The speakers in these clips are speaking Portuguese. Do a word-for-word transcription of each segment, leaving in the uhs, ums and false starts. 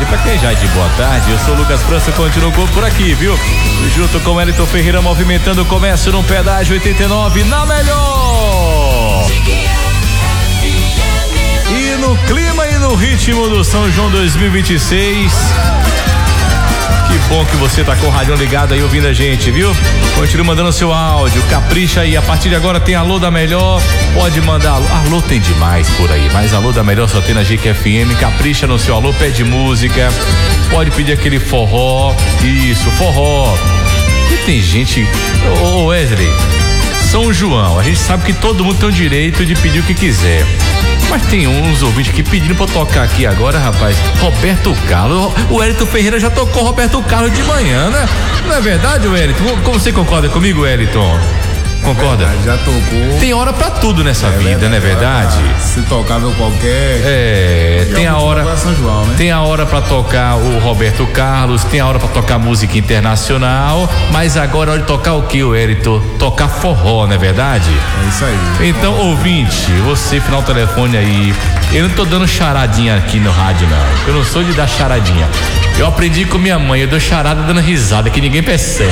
pra quem já é de boa tarde, eu sou o Lucas França, continuo por aqui, viu? Junto com o Wellington Ferreira, movimentando o comércio no pedágio oitenta e nove, na melhor! E no clima e no ritmo do São João dois mil e vinte e seis. Que bom que você tá com o rádio ligado aí ouvindo a gente, viu? Continua mandando seu áudio, capricha aí. A partir de agora tem alô da melhor. Pode mandar alô. Alô tem demais por aí, mas alô da melhor só tem na G Q F M. Capricha no seu alô, pede música. Pode pedir aquele forró. Isso, forró. E tem gente. Ô Wesley, São João, a gente sabe que todo mundo tem o direito de pedir o que quiser. Mas tem uns ouvintes que pedindo pra eu tocar aqui agora, rapaz, Roberto Carlos. O Wellington Ferreira já tocou Roberto Carlos de manhã, né? Não é verdade, Wellington? Como você concorda comigo, Wellington? Concorda? Verdade, já tocou. Tem hora pra tudo nessa é vida, verdade, não é verdade? Se tocável qualquer. É, tem a hora. São João, né? Tem a hora pra tocar o Roberto Carlos, tem a hora pra tocar música internacional, mas agora é hora de tocar o que, Wellington? Tocar forró, não é verdade? É isso aí. Então, forró. Ouvinte, você, final do telefone aí, eu não tô dando charadinha aqui no rádio, não. Eu não sou de dar charadinha. Eu aprendi com minha mãe, eu dou charada dando risada, que ninguém percebe.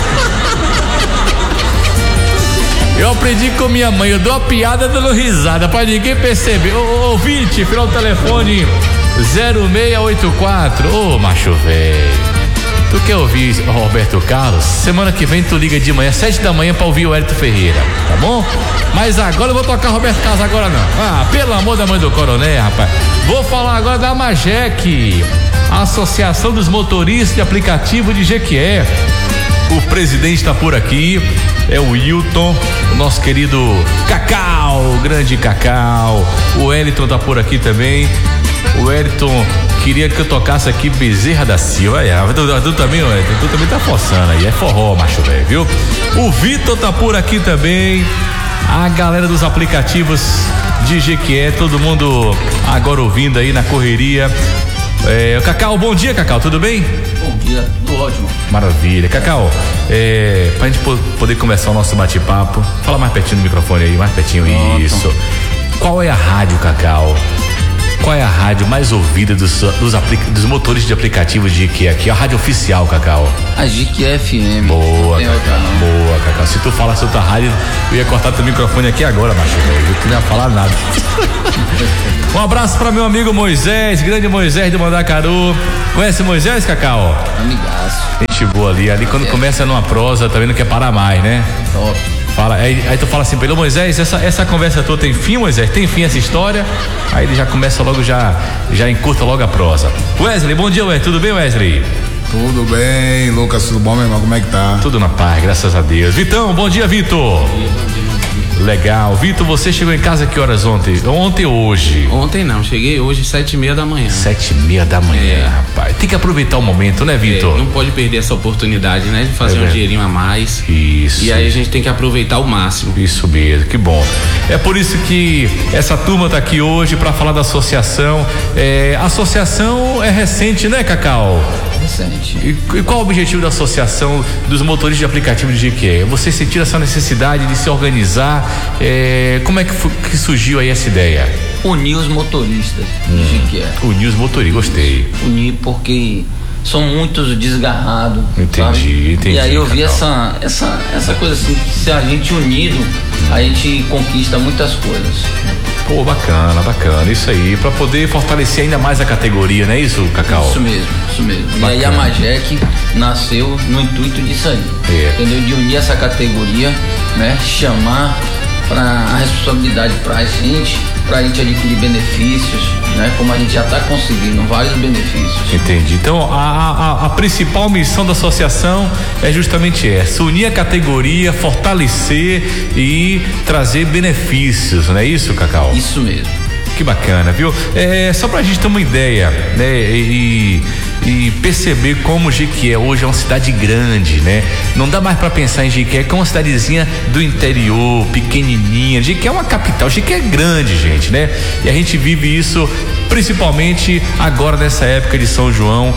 Eu aprendi com minha mãe, eu dou a piada dando risada pra ninguém perceber. Ô, ouvinte, final do telefone zero seis oito quatro. Ô, macho velho, tu quer ouvir o Roberto Carlos? Semana que vem tu liga de manhã, sete da manhã pra ouvir o Wellington Ferreira, tá bom? Mas agora eu vou tocar Roberto Carlos agora não. Ah, pelo amor da mãe do coronel, rapaz. Vou falar agora da Magec, a Associação dos Motoristas de Aplicativo de Jequié. O presidente está por aqui, é o Wilton, o nosso querido Cacau, o grande Cacau. O Wellington tá por aqui também. O Wellington queria que eu tocasse aqui Bezerra da Silva. É, tu, tu também, Wellington, tu também tá forçando aí, é forró, macho velho, viu? O Vitor tá por aqui também. A galera dos aplicativos de Jequié, todo mundo agora ouvindo aí na correria. É, Cacau, bom dia, Cacau, tudo bem? Bom dia, tudo ótimo. Maravilha. Cacau, é, pra gente poder começar o nosso bate-papo, fala mais pertinho do microfone aí, mais pertinho. Pronto. Isso. Qual é a rádio, Cacau? Qual é a rádio mais ouvida dos, dos, dos motores de aplicativos de Jequié aqui? A rádio oficial, Cacau. A G Q F M. Boa, Cacau. Outra, boa, Cacau. Se tu falasse outra rádio, eu ia cortar teu microfone aqui agora, macho. Eu não ia falar nada. Um abraço para meu amigo Moisés, grande Moisés do Mandacaru. Conhece Moisés, Cacau? Amigaço. Gente boa ali. Ali quando é. começa numa prosa, também não quer parar mais, né? Top. Fala, aí, aí tu fala assim pra ele, Moisés, essa, essa conversa tua tem fim, Moisés? Tem fim essa história? Aí ele já começa logo, já, já encurta logo a prosa. Wesley, bom dia, Wesley. Tudo bem, Wesley? Tudo bem, Lucas, tudo bom, meu irmão? Como é que tá? Tudo na paz, graças a Deus. Vitão, bom dia, Vitor. Bom dia, bom dia. Legal. Vitor, você chegou em casa que horas ontem? Ontem ou hoje? Ontem não, cheguei hoje sete e meia da manhã. Sete e meia da manhã, é. rapaz. Tem que aproveitar o momento, né, Vitor? É, não pode perder essa oportunidade, né? De fazer é um dinheirinho a mais. Isso. E aí a gente tem que aproveitar o máximo. Isso mesmo, que bom. É por isso que essa turma tá aqui hoje para falar da associação. É, a associação é recente, né, Cacau? Recente. E, e qual o objetivo da associação dos motoristas de aplicativo de Jequié? Você sentir essa necessidade de se organizar? É, como é que, foi, que surgiu aí essa ideia? Unir os motoristas hum, de Jequié. Unir os motoristas, gostei. Unir porque são muitos desgarrados. Entendi, sabe? entendi. E aí eu vi essa, essa, essa coisa assim, que se a gente unido, hum. a gente conquista muitas coisas. Pô, bacana, bacana, isso aí, pra poder fortalecer ainda mais a categoria, não é isso, Cacau? Isso mesmo, isso mesmo. Bacana. E aí a Magec nasceu no intuito disso aí, é. entendeu? De unir essa categoria, né? Chamar para a responsabilidade pra gente, pra gente adquirir benefícios, né? Como a gente já tá conseguindo vários benefícios. Entendi. Então a, a, a principal missão da associação é justamente essa: unir a categoria, fortalecer e trazer benefícios, não é isso, Cacau? Isso mesmo. Que bacana, viu? É, só pra gente ter uma ideia, né? E, e perceber como Jequié hoje é uma cidade grande, né? Não dá mais pra pensar em Jequié que é uma cidadezinha do interior, pequenininha. Jequié é uma capital, Jequié é grande, gente, né? E a gente vive isso principalmente agora nessa época de São João,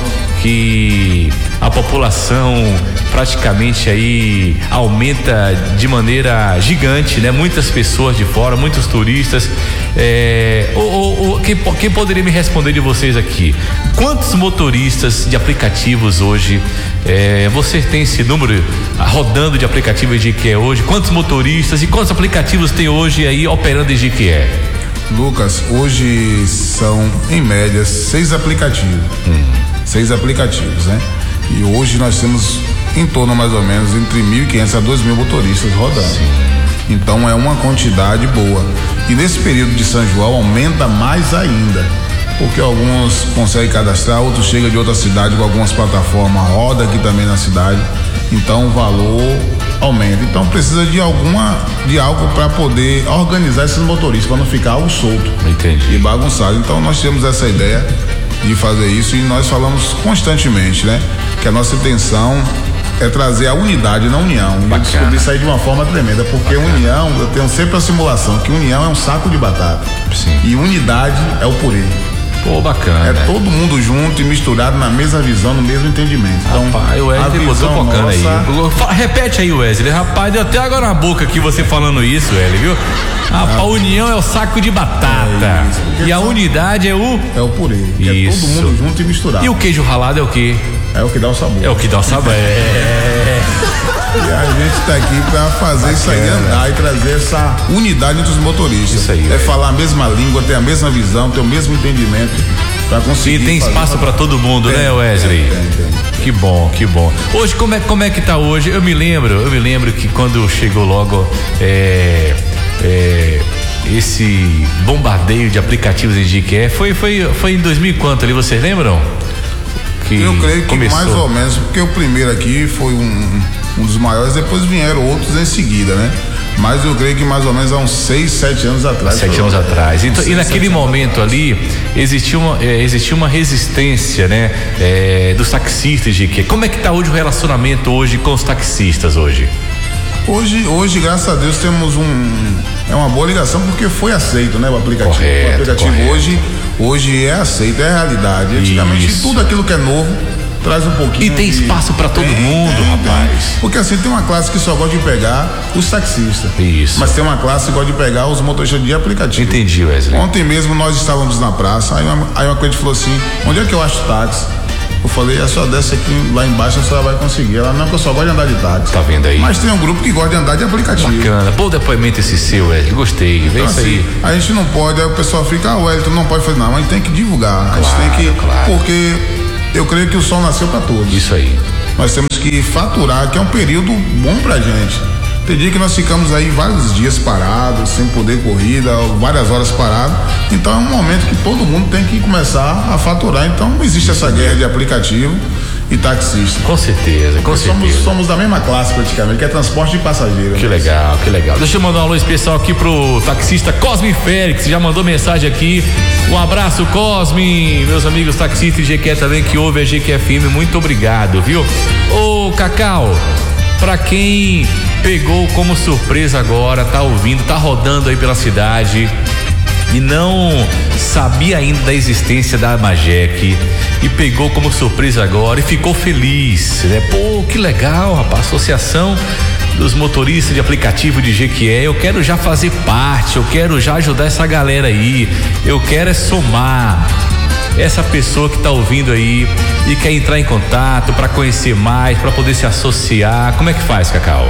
que a população praticamente aí aumenta de maneira gigante, né? Muitas pessoas de fora, muitos turistas, É, o, o, o, quem, quem poderia me responder de vocês aqui? Quantos motoristas de aplicativos hoje, é, você tem esse número rodando de aplicativos de Jequié hoje? Quantos motoristas e quantos aplicativos tem hoje aí operando em Jequié? Lucas, hoje são em média seis aplicativos. Hum. Seis aplicativos, né? E hoje nós temos em torno mais ou menos entre mil e quinhentos a dois mil motoristas rodando. Sim. Então é uma quantidade boa. E nesse período de São João aumenta mais ainda, porque alguns conseguem cadastrar, outros chegam de outra cidade com algumas plataformas, roda aqui também na cidade. Então o valor aumenta. Então precisa de alguma de algo para poder organizar esses motoristas, para não ficar algo solto. Entendi. E bagunçado. Então nós temos essa ideia de fazer isso e nós falamos constantemente, né? Que a nossa intenção é trazer a unidade na união. E eu descobri isso aí de uma forma tremenda, porque Bacana. união, eu tenho sempre a simulação que união é um saco de batata. Sim. E unidade é o purê. Pô, bacana. É todo mundo junto e misturado na mesma visão, no mesmo entendimento. Então, rapaz, o Wesley botou focando aí. Fala, repete aí, Wesley. Rapaz, deu até agora na boca aqui você falando isso, Wesley, viu? Rapaz, a união é o saco de batata. É isso, e a unidade é o... É o purê. Isso. É todo mundo junto e misturado. E o queijo ralado é o quê? É o que dá o sabor. É o que dá o sabor. É. E a gente tá aqui pra fazer Bacana. isso aí andar e trazer essa unidade entre os motoristas. Isso aí. É falar a mesma língua, ter a mesma visão, ter o mesmo entendimento pra conseguir. E tem espaço pra todo mundo, tem, né, Wesley? Tem, tem, tem. Que bom, que bom. Hoje, como é, como é que tá hoje? Eu me lembro, eu me lembro que quando chegou logo é, é, esse bombardeio de aplicativos em Jequié, foi, foi, foi em dois mil e quanto ali, vocês lembram? Que eu creio que começou. mais ou menos, porque o primeiro aqui foi um, um dos maiores, depois vieram outros em seguida, né? Mas eu creio que mais ou menos há uns seis, sete anos atrás. Sete anos atrás. Então, seis, e naquele momento ali existia uma, é, existia uma resistência, né? É, dos taxistas de que. Como é que está hoje o relacionamento hoje com os taxistas hoje? Hoje, hoje, graças a Deus, temos um é uma boa ligação porque foi aceito, né? O aplicativo. Correto, o aplicativo correto. hoje, hoje é aceito, é realidade. Antigamente Isso. tudo aquilo que é novo traz um pouquinho. E tem de... espaço para todo tem, mundo, tem, rapaz. Tem. Porque assim, tem uma classe que só gosta de pegar os taxistas. Isso. Mas tem uma classe que gosta de pegar os motoristas de aplicativo. Entendi, Wesley. Ontem mesmo nós estávamos na praça, aí uma, aí uma coisa falou assim: onde é que eu acho táxi? Eu falei, é só desce aqui lá embaixo, a senhora vai conseguir. Ela, não, que eu só gosto de andar de táxi. Tá vendo aí? Mas tem um grupo que gosta de andar de aplicativo. Bacana. Bom depoimento esse seu, Wesley. Gostei. Vem Então, isso assim, aí. a gente não pode, aí o pessoal fica, ah, Wellington, não pode fazer, não, a gente tem que divulgar. Claro, a gente tem que. claro. Porque eu creio que o sol nasceu para todos. Isso aí. Nós temos que faturar, que é um período bom pra gente. Tem dia que nós ficamos aí vários dias parados, sem poder corrida, várias horas parados. Então é um momento que todo mundo tem que começar a faturar. Então não existe essa guerra de aplicativo e taxista. Com certeza, com Porque certeza. Somos, somos da mesma classe praticamente, que é transporte de passageiro. Que né? legal, que legal. Deixa eu mandar um alô especial aqui pro taxista Cosme Félix, já mandou mensagem aqui. Um abraço, Cosme, meus amigos taxistas de Jequié também que ouve a Jequié F M, muito obrigado, viu? Ô, Cacau, pra quem pegou como surpresa agora, tá ouvindo, tá rodando aí pela cidade e não sabia ainda da existência da Amagec e pegou como surpresa agora e ficou feliz, né? Pô, que legal, rapaz, Associação dos Motoristas de Aplicativo de Jequié, eu quero já fazer parte, eu quero já ajudar essa galera aí, eu quero é somar. Essa pessoa que tá ouvindo aí e quer entrar em contato para conhecer mais, para poder se associar, como é que faz, Cacau?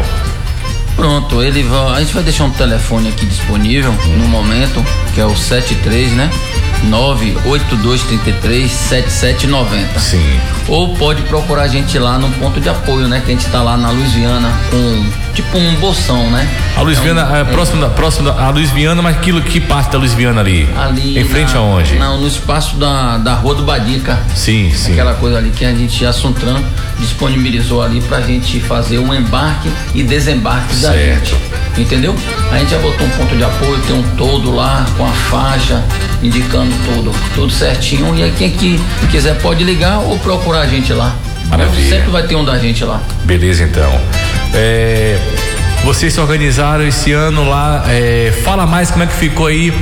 Pronto, ele vai, a gente vai deixar um telefone aqui disponível no momento, que é o setenta e três, né? nove oito dois três três sete sete nove zero. Sim. Ou pode procurar a gente lá no ponto de apoio, né? Que a gente tá lá na Luiz Viana com tipo um bolsão, né? A Luiz é um, Viana, é, próximo, da, próximo da a Luiz Viana, mas aquilo, que parte da Luiz Viana ali? Ali. Em frente na, aonde? Não, no espaço da, da Rua do Badica. Sim, sim. Aquela coisa ali que a gente, a Suntran, disponibilizou ali pra gente fazer um embarque e desembarque da Certo. gente. Entendeu? A gente já botou um ponto de apoio, tem um todo lá com a faixa, indicando tudo, tudo certinho. E aí quem que quiser pode ligar ou procurar a gente lá. Maravilha. Sempre vai ter um da gente lá. Beleza, então. É, vocês se organizaram esse ano lá. É, fala mais como é que ficou aí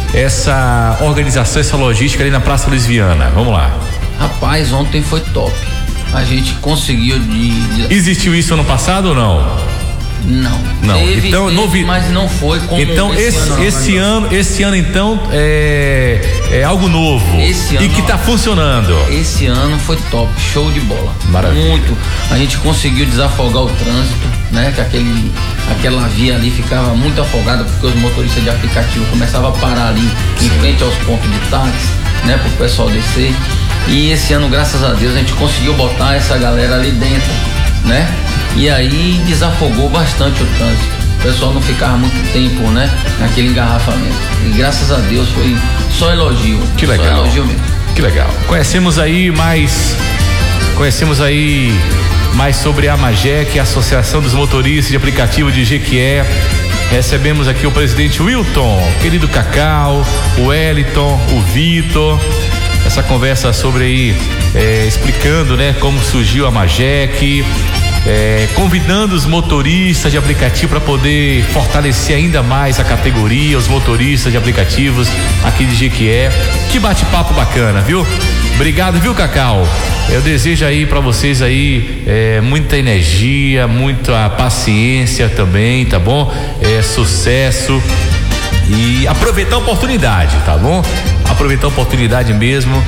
essa organização, essa logística ali na Praça Luiz Viana. Vamos lá. Rapaz, ontem foi top. A gente conseguiu de, de... Existiu isso ano passado ou não? Não. Não. Teve, então, teve, novi... mas não foi como então esse, esse ano. Esse ano, esse ano então é, é algo novo esse ano, e que está funcionando. Esse ano foi top, show de bola. Maravilha. Muito. A gente conseguiu desafogar o trânsito, né? Que aquele, aquela via ali ficava muito afogada porque os motoristas de aplicativo começavam a parar ali Sim. em frente aos pontos de táxi, né? Para o pessoal descer. E esse ano, graças a Deus, a gente conseguiu botar essa galera ali dentro, né? E aí desafogou bastante o trânsito. O pessoal não ficava muito tempo, né? Naquele engarrafamento. E graças a Deus foi só elogio. Que legal. Só elogio mesmo. Que legal. Conhecemos aí mais. Conhecemos aí mais sobre a AMAGEC, a Associação dos Motoristas de Aplicativo de Jequié. Recebemos aqui o presidente Wilton, querido Cacau, o Wellington, o Vitor. Essa conversa sobre aí, é, explicando, né, como surgiu a AMAGEC. É, convidando os motoristas de aplicativo para poder fortalecer ainda mais a categoria, os motoristas de aplicativos aqui de Jequié. Que bate-papo bacana, viu? Obrigado, viu, Cacau? Eu desejo aí para vocês aí é, muita energia, muita paciência também, tá bom? É, sucesso e aproveitar a oportunidade, tá bom? Aproveitar a oportunidade mesmo,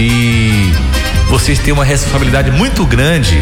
e vocês têm uma responsabilidade muito grande.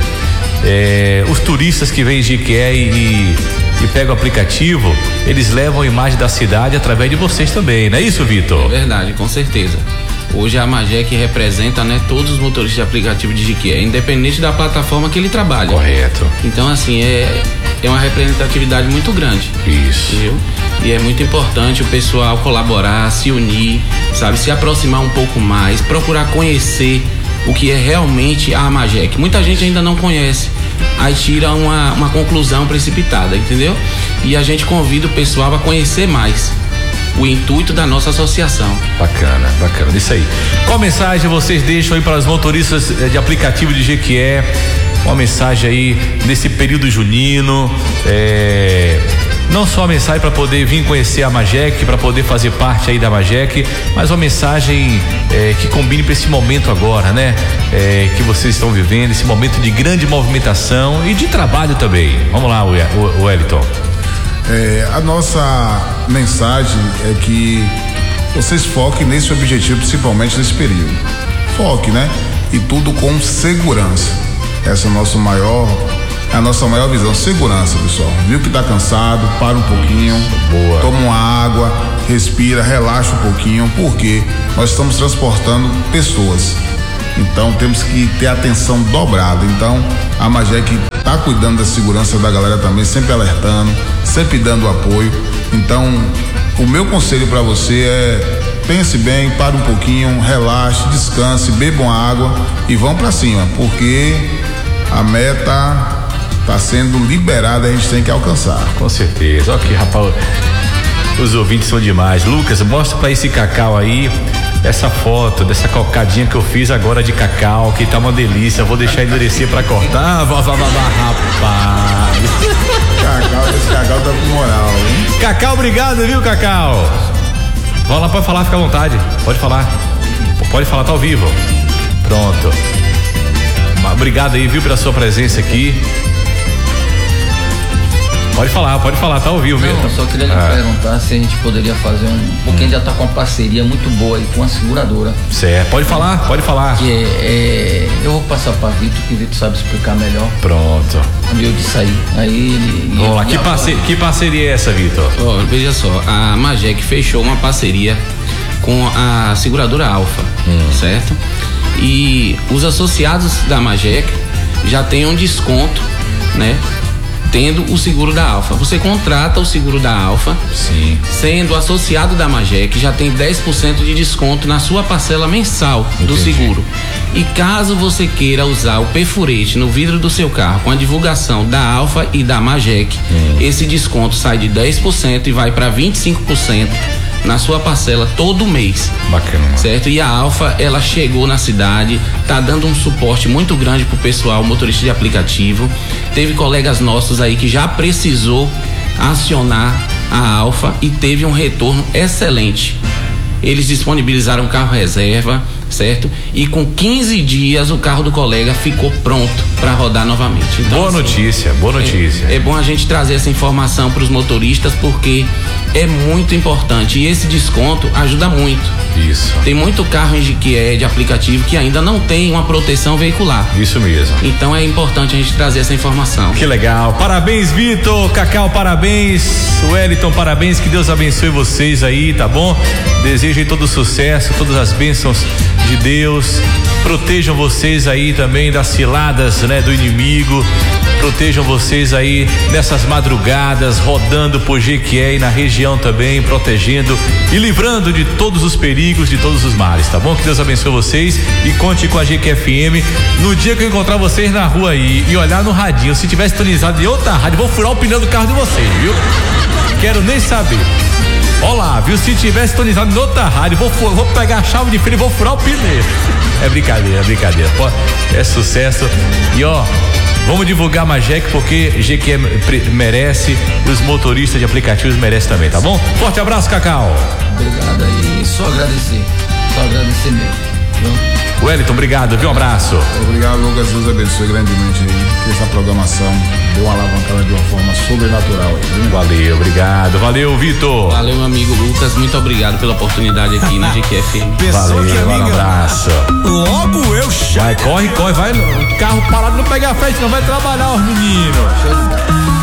É, os turistas que vêm de Jequié e, e, e pegam o aplicativo, eles levam a imagem da cidade através de vocês também, não é isso, Vitor? É verdade, com certeza. Hoje a AMAGEC representa, né, todos os motoristas de aplicativo de Jequié, independente da plataforma que ele trabalha. Correto. Então, assim, é, é uma representatividade muito grande. Isso. Viu? E é muito importante o pessoal colaborar, se unir, sabe, se aproximar um pouco mais, procurar conhecer o que é realmente a AMAGEC. Muita gente ainda não conhece, aí tira uma, uma conclusão precipitada, entendeu? E a gente convida o pessoal a conhecer mais o intuito da nossa associação. Bacana, bacana, isso aí. Qual mensagem vocês deixam aí para os motoristas de aplicativo de Jequié? Uma mensagem aí nesse período junino, é... não só a mensagem para poder vir conhecer a AMAGEC, para poder fazer parte aí da AMAGEC, mas uma mensagem é, que combine para esse momento agora, né? É, que vocês estão vivendo, esse momento de grande movimentação e de trabalho também. Vamos lá, o Wellington. É, a nossa mensagem é que vocês foquem nesse objetivo, principalmente nesse período. Foque, né? E tudo com segurança. Essa é a nossa maior É a nossa maior visão, segurança, pessoal. Viu que tá cansado, para um pouquinho, Boa. toma uma água, respira, relaxa um pouquinho, porque nós estamos transportando pessoas. Então temos que ter atenção dobrada. Então a AMAGEC tá cuidando da segurança da galera também, sempre alertando, sempre dando apoio. Então o meu conselho para você é: pense bem, para um pouquinho, relaxe, descanse, bebam água e vão para cima, porque a meta tá sendo liberada, a gente tem que alcançar. Com certeza. Ok, rapaz, os ouvintes são demais. Lucas, mostra pra esse Cacau aí essa foto dessa cocadinha que eu fiz agora de Cacau, que tá uma delícia. Eu vou deixar endurecer pra cortar. Vá, vá, vá, vá, rapaz. Cacau, esse Cacau tá com moral, hein? Cacau, obrigado, viu, Cacau? Vamos lá, pode falar, fica à vontade. Pode falar. Pode falar, tá ao vivo. Pronto. Obrigado aí, viu, pela sua presença aqui. Pode falar, pode falar, tá ao vivo mesmo. Não, só queria lhe ah. perguntar se a gente poderia fazer um. Porque hum. a gente já tá com uma parceria muito boa aí com a seguradora. Certo, pode falar, pode falar. Que é, é, eu vou passar pra Vitor, que o Vitor sabe explicar melhor. Pronto. Eu disse aí. Aí ele. Vamos lá, que, parce, que parceria é essa, Vitor? Oh, veja só, a AMAGEC fechou uma parceria com a seguradora Alfa, hum. certo? E os associados da AMAGEC já têm um desconto, né? Tendo o seguro da Alfa. Você contrata o seguro da Alfa, Sim. sendo associado da AMAGEC, já tem dez por cento de desconto na sua parcela mensal Entendi. do seguro. E caso você queira usar o perfurete no vidro do seu carro com a divulgação da Alfa e da AMAGEC, hum. esse desconto sai de dez por cento e vai para vinte e cinco por cento na sua parcela todo mês. Bacana. Certo? E a Alfa, ela chegou na cidade, tá dando um suporte muito grande pro pessoal motorista de aplicativo. Teve colegas nossos aí que já precisou acionar a Alfa e teve um retorno excelente. Eles disponibilizaram carro reserva, certo? E com quinze dias o carro do colega ficou pronto para rodar novamente. Então, boa assim, notícia, boa notícia. É, é bom a gente trazer essa informação para os motoristas porque é muito importante e esse desconto ajuda muito. Isso. Tem muito carro em que é de aplicativo que ainda não tem uma proteção veicular. Isso mesmo. Então é importante a gente trazer essa informação. Que legal. Parabéns, Vitor. Cacau, parabéns. Wellington, parabéns. Que Deus abençoe vocês aí, tá bom? Desejo todo o sucesso, todas as bênçãos de Deus. Protejam vocês aí também das ciladas, né, do inimigo. Protejam vocês aí nessas madrugadas, rodando por Jequié e na região também, protegendo e livrando de todos os perigos, de todos os males, tá bom? Que Deus abençoe vocês e conte com a G Q F M. No dia que eu encontrar vocês na rua aí e olhar no radinho, se tiver sintonizado em outra rádio, vou furar o pneu do carro de vocês, viu? Quero nem saber. Olá, viu? Se tiver sintonizado em outra rádio, vou, vou pegar a chave de frio e vou furar o pneu. É brincadeira, é brincadeira. É sucesso. E ó, vamos divulgar a Magec porque G Q merece e os motoristas de aplicativos merecem também, tá bom? Forte abraço, Cacau. Obrigado aí, só agradecer, só agradecer mesmo. Viu? Wellington, obrigado, viu? Um abraço. Obrigado, Lucas, Deus abençoe grandemente aí, que essa programação deu uma alavancada de uma forma sobrenatural aí, viu? Valeu, obrigado, valeu, Vitor. Valeu, meu amigo Lucas, muito obrigado pela oportunidade aqui na G Q F M. Valeu, um abraço. Logo eu chego. Vai, corre, corre, vai, o carro parado não pega a frente, não vai trabalhar, os meninos.